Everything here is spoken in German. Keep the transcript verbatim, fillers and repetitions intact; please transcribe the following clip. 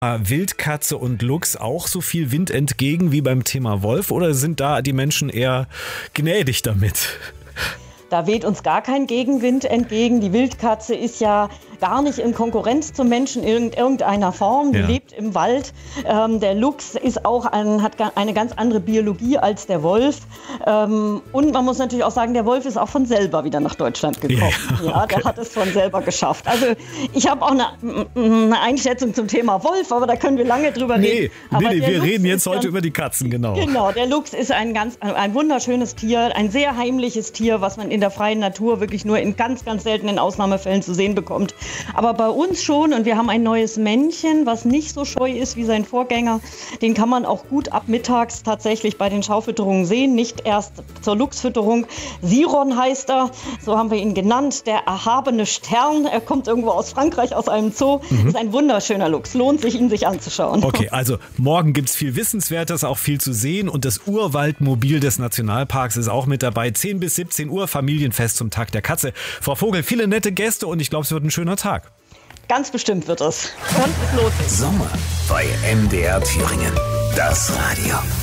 Wildkatze und Luchs auch so viel Wind entgegen wie beim Thema Wolf oder sind da die Menschen eher gnädig damit? Da weht uns gar kein Gegenwind entgegen. Die Wildkatze ist ja gar nicht in Konkurrenz zum Menschen in irgendeiner Form. Die Ja. lebt im Wald. Ähm, der Luchs ist auch ein, hat eine ganz andere Biologie als der Wolf. Ähm, und man muss natürlich auch sagen, der Wolf ist auch von selber wieder nach Deutschland gekommen. Ja, Ja, okay. der hat es von selber geschafft. Also ich habe auch eine, eine Einschätzung zum Thema Wolf, aber da können wir lange drüber Nee, reden. nee, Aber nee der wir Luchs reden jetzt ist heute ganz- über die Katzen, genau. Genau, der Luchs ist ein ganz, ein wunderschönes Tier, ein sehr heimliches Tier, was man in der freien Natur wirklich nur in ganz, ganz seltenen Ausnahmefällen zu sehen bekommt. Aber bei uns schon, und wir haben ein neues Männchen, was nicht so scheu ist wie sein Vorgänger. Den kann man auch gut ab mittags tatsächlich bei den Schaufütterungen sehen, nicht erst zur Luchsfütterung. Siron heißt er, so haben wir ihn genannt, der erhabene Stern. Er kommt irgendwo aus Frankreich, aus einem Zoo. Mhm. Ist ein wunderschöner Luchs, lohnt sich, ihn sich anzuschauen. Okay, also morgen gibt's viel Wissenswertes, auch viel zu sehen und das Urwaldmobil des Nationalparks ist auch mit dabei. zehn bis siebzehn Uhr, Familienfest zum Tag der Katze. Frau Vogel, viele nette Gäste und ich glaube, es wird ein schöner Tag. Ganz bestimmt wird es. Und es lohnt sich. Sommer bei M D R Thüringen. Das Radio.